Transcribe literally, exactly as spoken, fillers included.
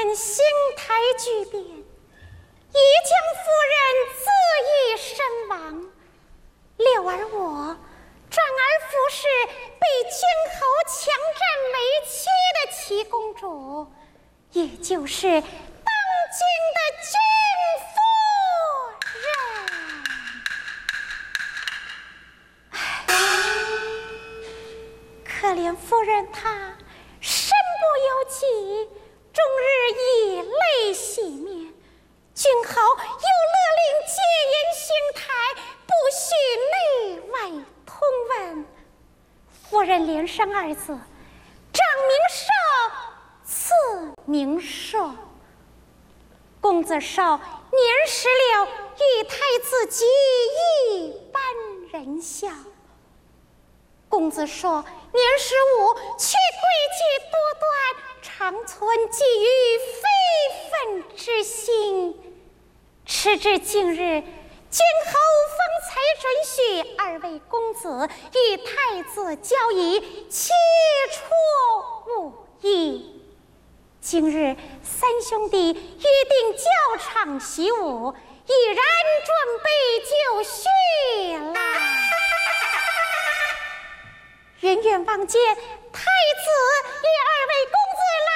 闻邢台巨变，已将夫人自缢身亡。六儿我转而服侍被君侯强占为妻的齐公主，也就是当今的君夫人。唉，可怜夫人她身不由己，终日以泪洗面。君侯又勒令戒严邢台，不许内外通闻。夫人连生二子，长名寿，次名硕。公子寿年十六，与太子及一般人孝。公子硕年十五，却诡计多端，常存觊觎非分之心。时至今日，君侯方才准许二位公子与太子交易，切磋武艺。今日三兄弟约定教场习武，已然准备就绪了。远远望见